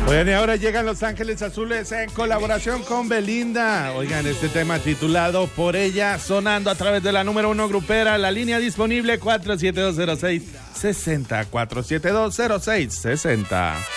Oigan, y ahora llegan Los Ángeles Azules en colaboración con Belinda. Oigan, este tema titulado Por Ella, sonando a través de la número 1 grupera. La línea disponible 4720660, 4720660.